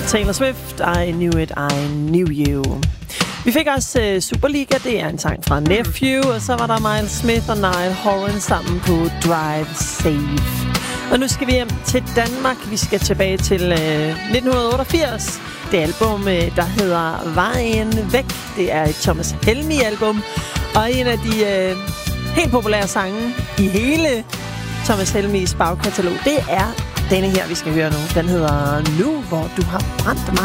Taylor Swift, I Knew It, I Knew You. Vi fik også Superliga, det er en sang fra Nephew, og så var der Miles Smith og Niall Horan sammen på Drive Safe. Og nu skal vi hjem til Danmark. Vi skal tilbage til 1988. Det album, der hedder Vejen Væk. Det er et Thomas Helmig-album, og en af de helt populære sange i hele Thomas Helmigs bagkatalog, det er denne her, vi skal høre nu. Den hedder Nu, hvor du har brændt mig.